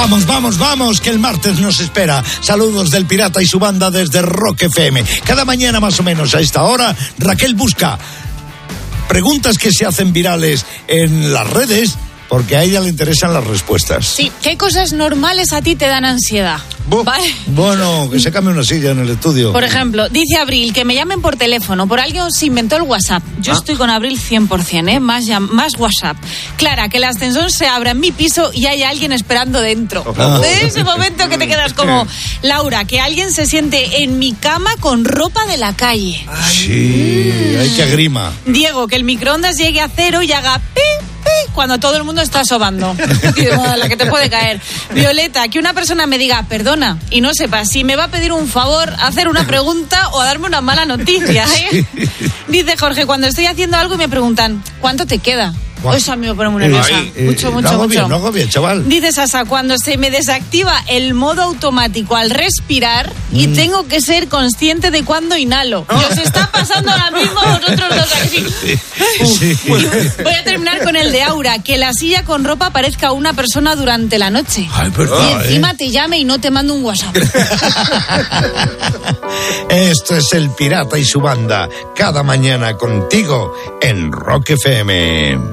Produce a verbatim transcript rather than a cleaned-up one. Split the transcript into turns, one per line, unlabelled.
Vamos, vamos, vamos, que el martes nos espera. Saludos del Pirata y su banda desde Rock F M. Cada mañana más o menos a esta hora, Raquel busca preguntas que se hacen virales en las redes, porque a ella le interesan las respuestas.
Sí, ¿qué cosas normales a ti te dan ansiedad? ¿Vale?
Bueno, que se cambie una silla en el estudio.
Por ejemplo, dice Abril que me llamen por teléfono. Por alguien se inventó el WhatsApp. Yo ah. estoy con Abril cien por ciento, ¿eh? Más, más WhatsApp. Clara, que el ascensor se abra en mi piso y hay alguien esperando dentro. Oh. De ese momento que te quedas como... Laura, que alguien se siente en mi cama con ropa de la calle.
Sí, mm. hay que agrima.
Diego, que el microondas llegue a cero y haga pi, pi, cuando todo el mundo está sobando. La que te puede caer. Violeta, que una persona me diga, perdona, y no sepa si me va a pedir un favor, hacer una pregunta o a darme una mala noticia, ¿eh? Sí. Dice Jorge, cuando estoy haciendo algo y me preguntan, ¿cuánto te queda? Eso a mí me pone muy nerviosa. Ay, mucho,
eh,
mucho,
no hago
mucho.
Bien, no hago bien, chaval.
Dice Sasa, cuando se me desactiva el modo automático al respirar mm. y tengo que ser consciente de cuándo inhalo. Oh. Y os está pasando ahora mismo a vosotros dos aquí. Sí. Sí. Voy a terminar con el de Aura, que la silla con ropa parezca una persona durante la noche.
Ay, perdón,
y encima
¿eh?
te llame y no te mando un WhatsApp.
Esto es el Pirata y su banda, cada mañana contigo en Rock F M.